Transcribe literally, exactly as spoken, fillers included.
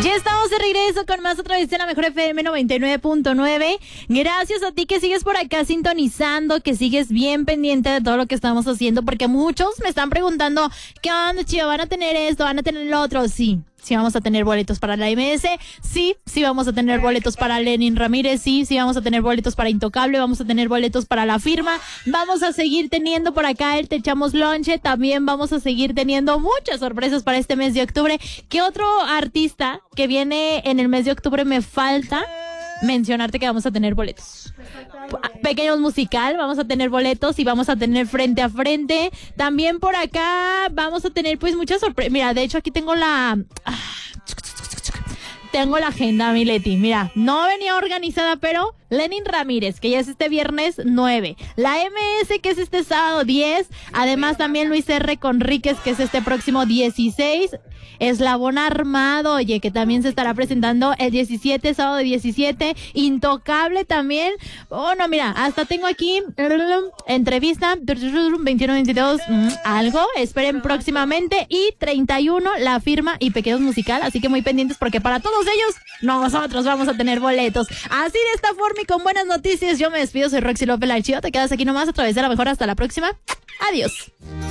Ya estamos de regreso con más otra vez en la Mejor F M noventa y nueve punto nueve. Gracias a ti que sigues por acá sintonizando, que sigues bien pendiente de todo lo que estamos haciendo, porque muchos me están preguntando, ¿qué onda, Chiva? ¿Van a tener esto? ¿Van a tener lo otro? Sí. Sí vamos a tener boletos para la M S, sí, sí vamos a tener boletos para Lenin Ramírez, sí, sí vamos a tener boletos para Intocable, vamos a tener boletos para La Firma, vamos a seguir teniendo por acá el Te Echamos Lonche, también vamos a seguir teniendo muchas sorpresas para este mes de octubre. ¿Qué otro artista que viene en el mes de octubre me falta mencionarte que vamos a tener boletos? Pequeños Musical, vamos a tener boletos y vamos a tener Frente a Frente. También por acá vamos a tener pues muchas sorpresas. Mira, de hecho aquí tengo la... Tengo la agenda, mi Leti. Mira, no venía organizada, pero Lenin Ramírez, que ya es este viernes nueve. La M S, que es este sábado diez. Además también Luis R. Conríquez, que es este próximo dieciséis. Eslabón Armado, oye, que también se estará presentando el diecisiete, sábado diecisiete. Intocable también. Oh, no, mira, hasta tengo aquí entrevista veintiuno veintidós, algo. Esperen próximamente. Y treinta y uno, La Firma y Pequeños Musical. Así que muy pendientes porque para todos ellos nosotros vamos a tener boletos. Así de esta forma y con buenas noticias, yo me despido. Soy Roxy López, la Chiva. Te quedas aquí nomás a través de La Mejor. Hasta la próxima. Adiós.